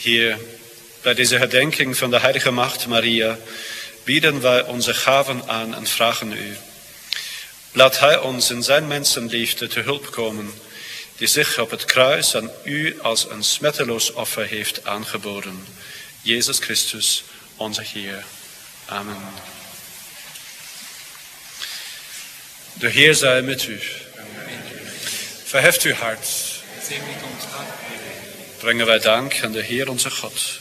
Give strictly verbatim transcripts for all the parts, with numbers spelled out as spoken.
Heer, bij deze herdenking van de heilige maagd Maria bieden wij onze gaven aan en vragen u. Laat hij ons in zijn mensenliefde te hulp komen, die zich op het kruis aan u als een smetteloos offer heeft aangeboden. Jezus Christus, onze Heer. Amen. De Heer zij met u. Verheft uw hart. Brengen wij dank aan de Heer onze God.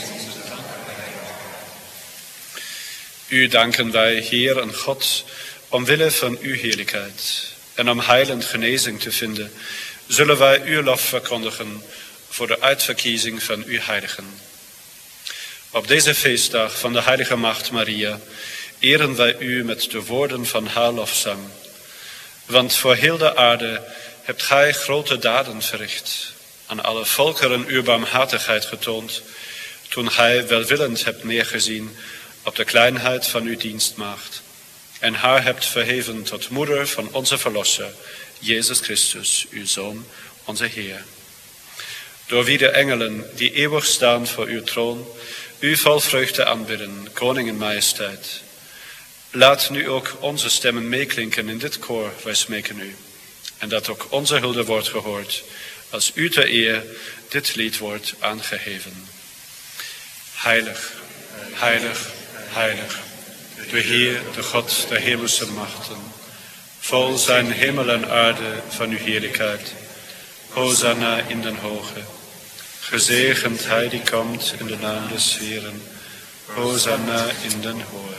U danken wij, Heer en God, omwille van uw heerlijkheid en om heilend genezing te vinden, zullen wij uw lof verkondigen voor de uitverkiezing van uw heiligen. Op deze feestdag van de heilige maagd Maria eren wij u met de woorden van haar lofzang. Want voor heel de aarde hebt gij grote daden verricht, aan alle volkeren uw barmhartigheid getoond, toen gij welwillend hebt neergezien op de kleinheid van uw dienstmaagd, en haar hebt verheven tot moeder van onze Verlosser, Jezus Christus, uw Zoon, onze Heer. Door wie de engelen, die eeuwig staan voor uw troon, u vol vreugde aanbidden, koning in majesteit. Laat nu ook onze stemmen meeklinken in dit koor, wij smeken u. En dat ook onze hulde wordt gehoord, als u ter eer dit lied wordt aangeheven. Heilig, heilig, heilig, de Heer, de God der hemelse machten. Vol zijn hemel en aarde van uw heerlijkheid. Hosanna in den hoge. Gezegend hij die komt in de naam des Heeren. Hosanna in den hoge.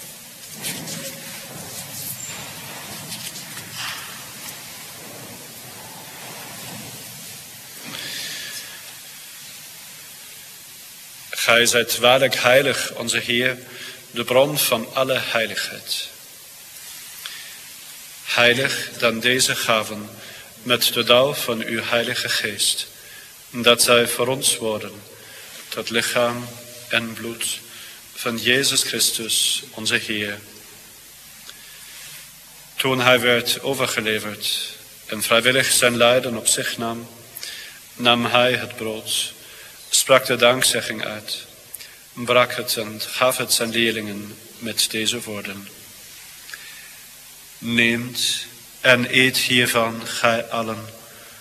Gij zijt waarlijk heilig, onze Heer, de bron van alle heiligheid. Heilig dan deze gaven met de dauw van uw heilige geest, dat zij voor ons worden tot lichaam en bloed van Jezus Christus, onze Heer. Toen hij werd overgeleverd en vrijwillig zijn lijden op zich nam, nam hij het brood, sprak de dankzegging uit, brak het en gaf het zijn leerlingen met deze woorden. Neemt en eet hiervan, gij allen,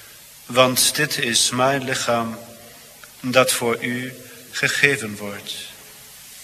want dit is mijn lichaam, dat voor u gegeven wordt.